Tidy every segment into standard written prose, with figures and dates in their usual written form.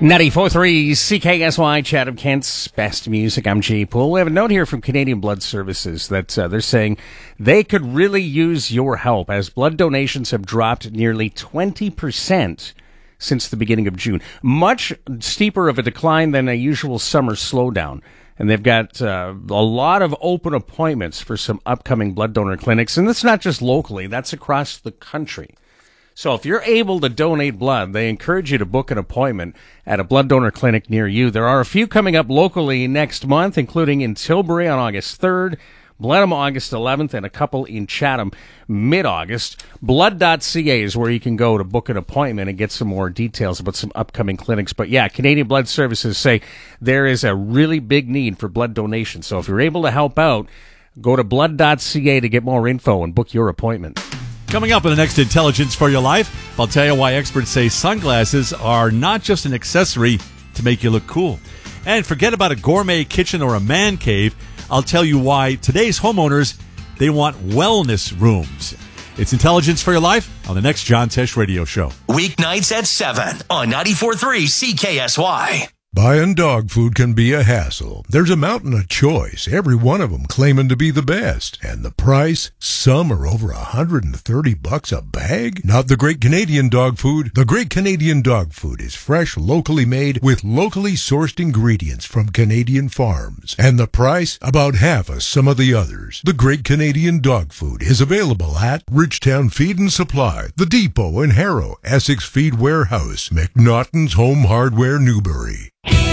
94.3 CKSY, Chatham, Kent's best music. I'm Jay Poole. We have a note here from Canadian Blood Services that they're saying they could really use your help as blood donations have dropped nearly 20% since the beginning of June. Much steeper of a decline than a usual summer slowdown. And they've got a lot of open appointments for some upcoming blood donor clinics. And that's not just locally, that's across the country. So if you're able to donate blood, they encourage you to book an appointment at a blood donor clinic near you. There are a few coming up locally next month, including in Tilbury on August 3rd, Blenheim August 11th, and a couple in Chatham mid-August. Blood.ca is where you can go to book an appointment and get some more details about some upcoming clinics. But yeah, Canadian Blood Services say there is a really big need for blood donation. So if you're able to help out, go to blood.ca to get more info and book your appointment. Coming up in the next Intelligence for Your Life, I'll tell you why experts say sunglasses are not just an accessory to make you look cool. And forget about a gourmet kitchen or a man cave. I'll tell you why today's homeowners, they want wellness rooms. It's Intelligence for Your Life on the next John Tesh Radio Show. Weeknights at 7 on 94.3 CKSY. Buying dog food can be a hassle. There's a mountain of choice, every one of them claiming to be the best. And the price? Some are over $130 a bag? Not the Great Canadian Dog Food. The Great Canadian Dog Food is fresh, locally made, with locally sourced ingredients from Canadian farms. And the price? About half of some of the others. The Great Canadian Dog Food is available at Ridgetown Feed and Supply, The Depot in Harrow, Essex Feed Warehouse, McNaughton's Home Hardware, Newbury.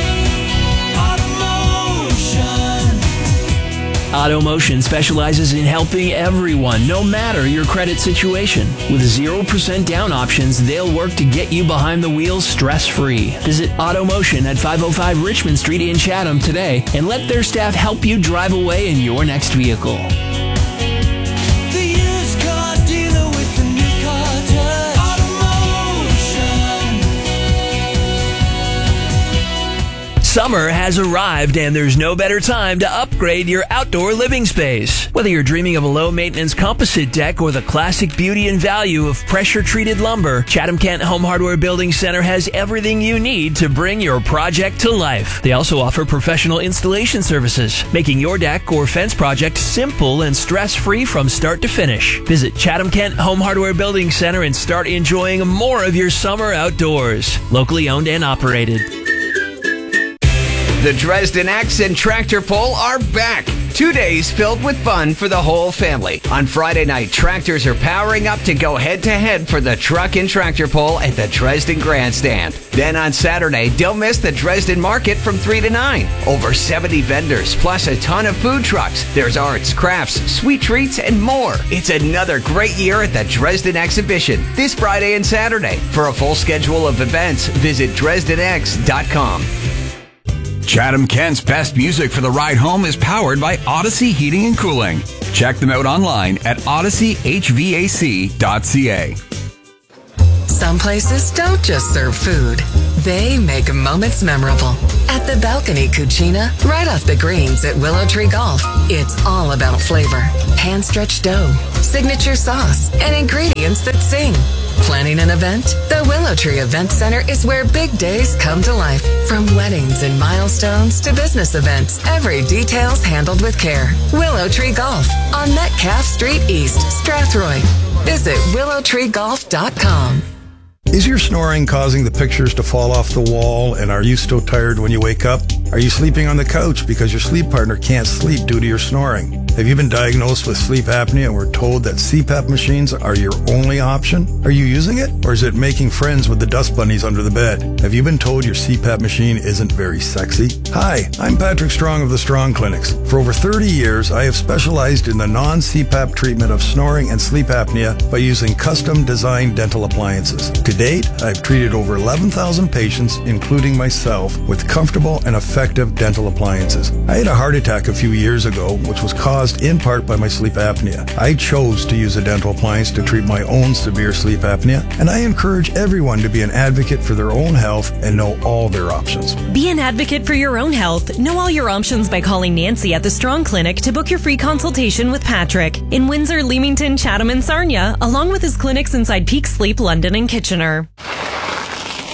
AutoMotion specializes in helping everyone, no matter your credit situation. With 0% down options, they'll work to get you behind the wheel stress-free. Visit AutoMotion at 505 Richmond Street in Chatham today and let their staff help you drive away in your next vehicle. Summer has arrived, and there's no better time to upgrade your outdoor living space. Whether you're dreaming of a low-maintenance composite deck or the classic beauty and value of pressure-treated lumber, Chatham Kent Home Hardware Building Center has everything you need to bring your project to life. They also offer professional installation services, making your deck or fence project simple and stress-free from start to finish. Visit Chatham Kent Home Hardware Building Center and start enjoying more of your summer outdoors. Locally owned and operated. The Dresden X and Tractor Pull are back. 2 days filled with fun for the whole family. On Friday night, tractors are powering up to go head-to-head for the Truck and Tractor Pull at the Dresden Grandstand. Then on Saturday, don't miss the Dresden Market from 3 to 9. Over 70 vendors, plus a ton of food trucks. There's arts, crafts, sweet treats, and more. It's another great year at the Dresden Exhibition this Friday and Saturday. For a full schedule of events, visit DresdenX.com. Chatham Kent's best music for the ride home is powered by Odyssey Heating and Cooling. Check them out online at odysseyhvac.ca. Some places don't just serve food. They make moments memorable. At the Balcony Cucina, right off the greens at Willow Tree Golf, it's all about flavor. Hand-stretched dough, signature sauce, and ingredients that sing. Planning an event? The Willow Tree Event Center is where big days come to life. From weddings and milestones to business events, every detail's handled with care. Willow Tree Golf on Metcalf Street East, Strathroy. Visit willowtreegolf.com. Is your snoring causing the pictures to fall off the wall, and are you still tired when you wake up? Are you sleeping on the couch because your sleep partner can't sleep due to your snoring? Have you been diagnosed with sleep apnea and were told that CPAP machines are your only option? Are you using it, or is it making friends with the dust bunnies under the bed? Have you been told your CPAP machine isn't very sexy? Hi, I'm Patrick Strong of the Strong Clinics. For over 30 years, I have specialized in the non-CPAP treatment of snoring and sleep apnea by using custom-designed dental appliances. To date, I've treated over 11,000 patients, including myself, with comfortable and effective dental appliances. I had a heart attack a few years ago, which was caused in part by my sleep apnea. I chose to use a dental appliance to treat my own severe sleep apnea, and I encourage everyone to be an advocate for their own health and know all their options. Be an advocate for your own health. Know all your options by calling Nancy at the Strong Clinic to book your free consultation with Patrick in Windsor, Leamington, Chatham, and Sarnia, along with his clinics inside Peak Sleep, London, and Kitchener.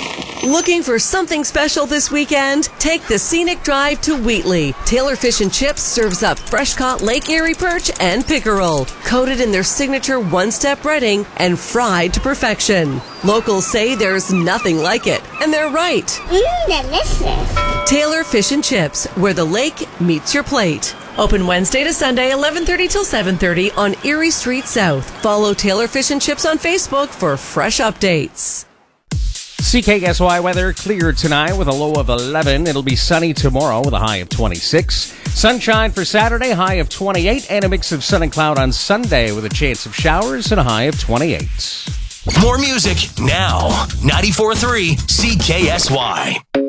Looking for something special this weekend? Take the scenic drive to Wheatley. Taylor Fish and Chips serves up fresh-caught Lake Erie perch and pickerel, coated in their signature one-step breading and fried to perfection. Locals say there's nothing like it, and they're right. Delicious. Taylor Fish and Chips, where the lake meets your plate. Open Wednesday to Sunday, 11:30 till 7:30 on Erie Street South. Follow Taylor Fish and Chips on Facebook for fresh updates. CKSY weather clear tonight with a low of 11. It'll be sunny tomorrow with a high of 26. Sunshine for Saturday, high of 28, and a mix of sun and cloud on Sunday with a chance of showers and a high of 28. More music now. 94.3 CKSY.